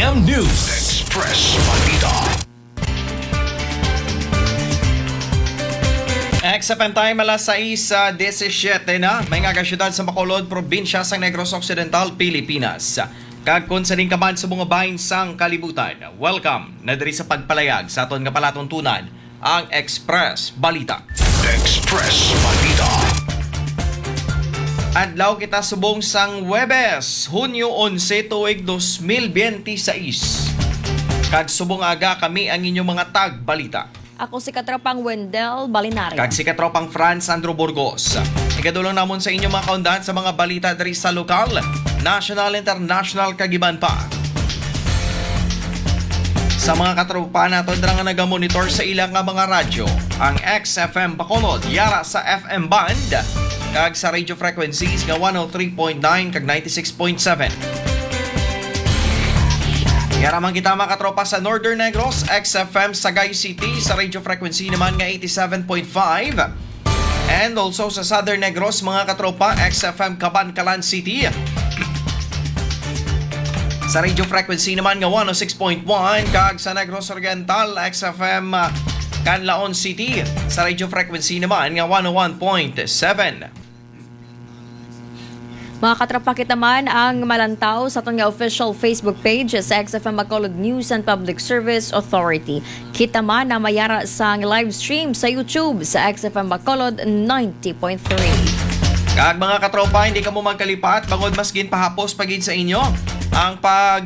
XFM News. Express Balita. XFM time alas 6:17 na. May nga kasyudad sa Bacolod, probinsya sa Negros Occidental, Pilipinas. Kagkon sa ning kaman sa mga bahin sang kalibutan. Welcome na diri sa pagpalayag sa aton nga palatuntunan ang Express Balita. Express Balita. Adlaw kita subong sang Huwebes, Hunyo 11 tuig 2026. Kag subong aga kami ang inyong mga tagbalita. Ako si Katropang Wendell Balinario. Kag si Katropang Franz Sandro Burgos. Ikadulong namon sa inyong mga kaundahan sa mga balita diri sa lokal, national, international kag iban pa. Sa mga katropa naton dira nga nagamonitor sa ilang nga mga radyo, ang XFM Bacolod yara sa FM band kag sa radio frequencies nga 103.9 kag 96.7. Yara man kita mga katropa sa Northern Negros, XFM Sagay City sa radio frequency naman nga 87.5. And also sa Southern Negros mga katropa, XFM Cabancalan City sa radio frequency naman nga 106.1. Kag sa Negros Oriental, XFM Canlaon City sa radio frequency naman nga 101.7. Mga katropa, kita man ang malantaw sa itong official Facebook page sa XFM Bacolod News and Public Service Authority. Kita man na mayara sa live stream sa YouTube sa XFM Bacolod 90.3. Kag mga katropa, hindi ka mo magkalipat bangod maskin pahapos pagid sa inyo ang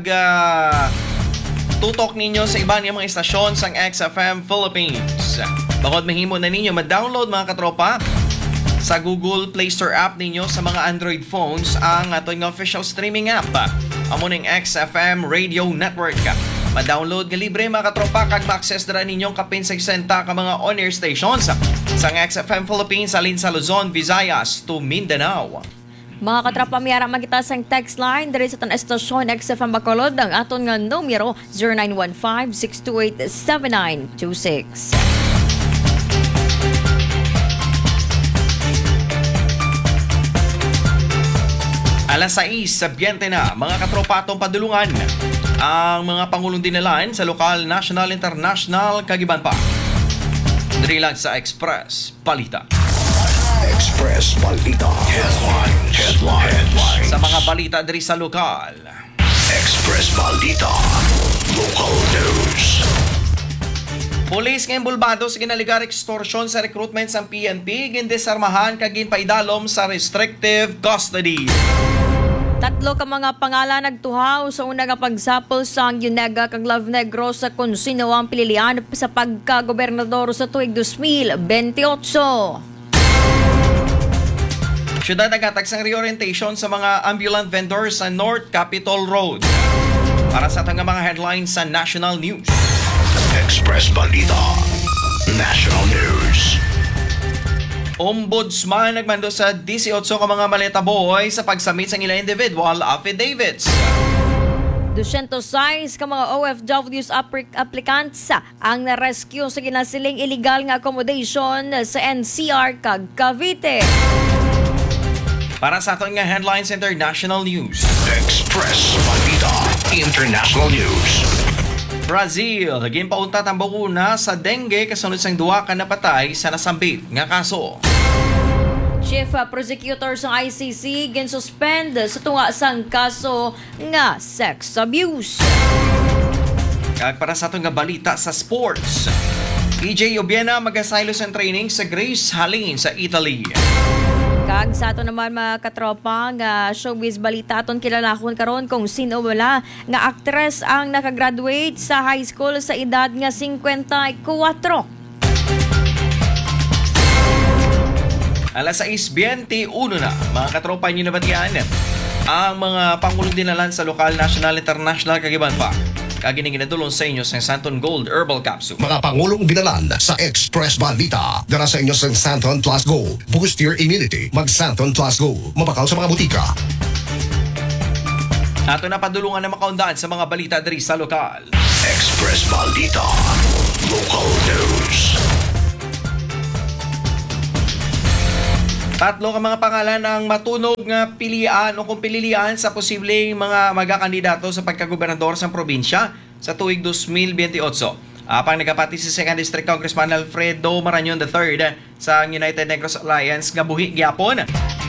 tutok ninyo sa iba ng mga istasyon sang XFM Philippines. Bangod mahimo na ninyo ma-download mga katropa sa Google Play Store app ninyo sa mga Android phones ang ating official streaming app. Amo ning XFM Radio Network. Ma-download nga libre mga katropa kag ma-access dira ninyong kapin 60 ka mga on-air stations sang XFM Philippines alin sa Luzon, Visayas to Mindanao. Mga katropa, miyara magita sang text line diri sa tan estasyon XFM Bacolod ang aton nga numero 0915-628-7926. Alas 6:20 na, mga katropa atong padulungan ang mga pangulong dinalan sa lokal, national, international, kagiban pa. Diri lang sa Express Balita. Express Balita. Headlines. Sa mga balita diri sa lokal. Express Balita. Local news. Pulis nga imbulbado sa ginaligar extortion sa recruitment sa PNP, gindesarmahan kag ginpaidalom sa restrictive custody. Tatlo ka mga pangalan nagtuhaw sa una nga pagsapol sa Yunega kag Love Negro sa kung sino ang pililian sa pagka-gobernador sa tuig 2028. Syudad nagatag sang reorientation sa mga ambulant vendors sa North Capitol Road. Para sa atong mga headlines sa National News. Express Balita. National News. Ombudsman nagmando sa 18 ka mga maleta boy sa pagsamit sa ilang individual affidavits. 206 ka mga OFWs applicants ang na-rescue sa ginasiling illegal nga accommodation sa NCR kag Cavite. Para sa aton nga headlines international news. Express Balita. International News. Brazil, ginpauntat ang bakuna sa dengue kasunod sang duwa ka napatay sa nasambit nga kaso. Chief Prosecutor sa ICC ginsuspend sa tunga sang kaso nga sex abuse. Kag para sa aton nga balita sa sports. EJ Obiena mag-asylum and training sa Grace Halin sa Italy. Kag sa ato naman mga katropa nga showbiz balita aton kilalakon karon kung sino wala nga actress ang nakagraduate sa high school sa edad nga 54. Alas 6:21 na, mga katropa nyo nabatian ang mga pangulong dinalan sa lokal, national, international kagiban pa. Kagining ginadulong sa inyo sa Santon Gold Herbal Capsule. Mga pangulong dinalan sa Express Balita. Dara sa inyo sa Santon Plus Go. Boost your immunity. Mag Santon Plus Go. Mabakaw sa mga butika. Ato na padulungan na makaundaan sa mga balita diri sa lokal. Express Balita. Local news. Tatlo ka mga pangalan ang matunog nga pilian o kung pililian sa posibleng mga magakandidato sa pagkagobernador sa probinsya sa tuig 2028. Apang nagapati si 2nd District Congressman Alfredo Marañon III sa United Negros Alliance nga buhi gyapon.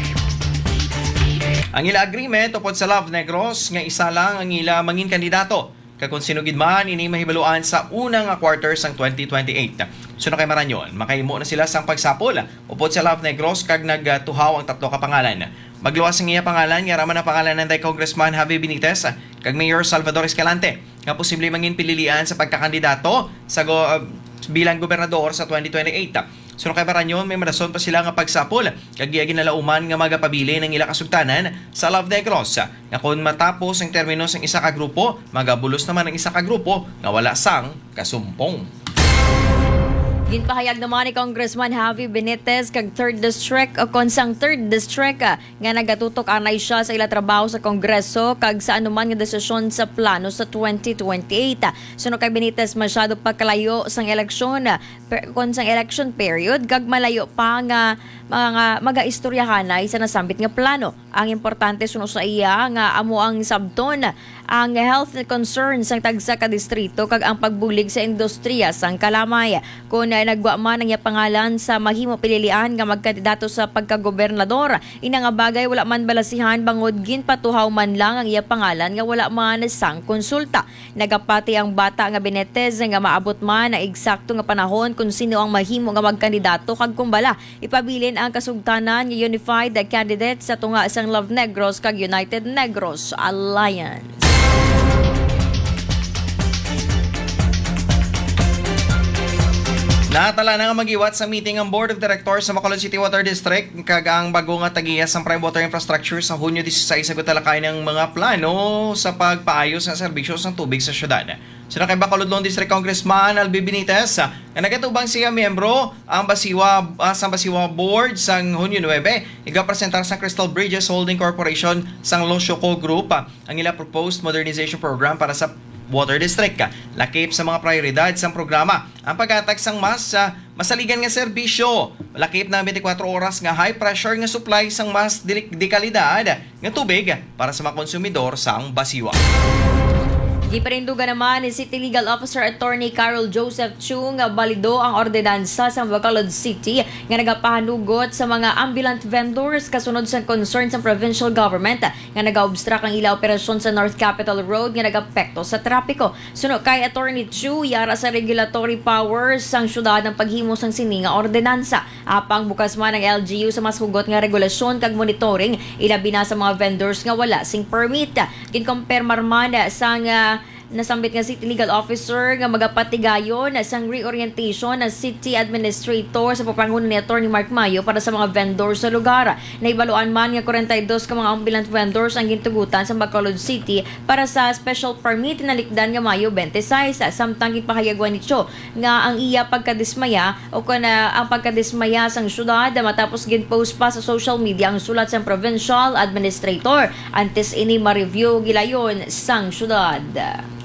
Ang ila agreement tupod sa Love Negros nga isa lang ang ila mangin kandidato. Kung sinugid man, ini mahibaluan sa unang quarter sang 2028. Suno kay Marañon, makahimo na sila sang pagsapol. Upod sa Love Negros, kag nagtuhaw ang tatlo ka pangalan. Magluwas ang iya pangalan, nga raman ang pangalan ng Congressman Javi Benitez, kag Mayor Salvador Escalante, nga posible mangin pililian sa pagkakandidato sa bilang gobernador sa 2028. Suno kay Marañon, may marason pa sila nga pagsapol kag giagin nalauman nga magapabili ng ila kasugtanan sa Love Negros. Nga kung matapos ang termino ng isa ka grupo, magabulos naman ang isa ka grupo nga wala sang kasumpong. Ginpahayag naman ni Congressman Javi Benitez kag 3rd District o konsang 3rd District nga nagatutok anay siya sa ila trabaho sa Kongreso kag sa anuman nga desisyon sa plano sa 2028. Suno kay Benitez masyado pa kalayo sang eleksyon konsang election period kag malayo pa nga mga magaistoryahanay sa nasambit nga plano. Ang importante suno sa iya nga amo ang sabton ang health concerns sang tagsa ka distrito kag ang pagbulig sa industriya sang kalamay. Kung nagwa man ang iya pangalan sa mahimo pililian nga magkandidato sa pagkagobernador, ina nga bagay wala man balasihan bangod ginpatuhaw man lang ang iya pangalan nga wala man sang konsulta. Nagapati ang bata nga Benitez nga maabot man ang eksakto nga panahon kung sino ang mahimo nga magkandidato kag kumbala ipabilin ang kasugtanan nga unified candidate sa tunga sang Love Negros kag United Negros Alliance. Natala na nga magiwat sa meeting ang Board of Directors sa Bacolod City Water District kag ang bago nga tagiyas ng prime water infrastructure sa Hunyo 16 sa gutalakay ng mga plano sa pagpaayos ng serbisyo ng tubig sa syudad. Sino kay Bacolod Lone District Congressman Albi Benitez na nagatubang siya miyembro ang Basiwa Board sang Hunyo 9 igapresentar sa Crystal Bridges Holding Corporation sang Losyoco Group ang ila proposed modernization program para sa Water District. Lakip sa mga prioridad sa programa ang pag-atag sang masaligan nga serbisyo. Lakip na 24 oras nga high pressure nga supply sang mas dekalidad nga tubig para sa mga konsumidor sang Basiwa. Giparindugan naman ni City Legal Officer Attorney Carol Joseph Chu nga balido ang ordinansa sa Bacolod City nga nagapahanugot sa mga ambulant vendors kasunod sa concern sa provincial government nga nagaobstruct ang ila operasyon sa North Capitol Road nga nagapekto sa trapiko. Suno kay Attorney Chu, yara sa regulatory powers sang syudad ng paghimo sang sini nga ordinansa. Apang bukas man ang LGU sa mas hugot nga regulasyon kag monitoring ilabi na sa mga vendors nga wala sing permit. Kinkompermar man sang nasambit nga City Legal Officer nga magapatigayon sang reorientation ng City Administrator sa papangunan ni Attorney Mark Mayo para sa mga vendors sa lugar. Naibaluan man nga 42 ka mga ambulant vendors ang gintugutan sa Bacolod City para sa special permit na likdan nga Mayo 26. Samtang ipahayagwan ni Cho nga ang iya pagkadismaya o kana ang pagkadismaya sang syudad matapos ginpost pa sa social media ang sulat sang Provincial Administrator antes ini ma-review gilayon sang syudad.